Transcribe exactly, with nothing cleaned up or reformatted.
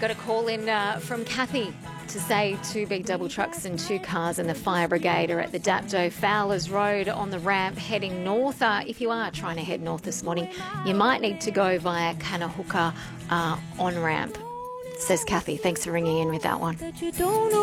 got a call in uh, from Kathy to say two big double trucks and two cars and the fire brigade are at the Dapto Fowlers Road on the ramp heading north. Uh, if you are trying to head north this morning, you might need to go via Kanahuka uh, on ramp, says Kathy. Thanks for ringing in with that one.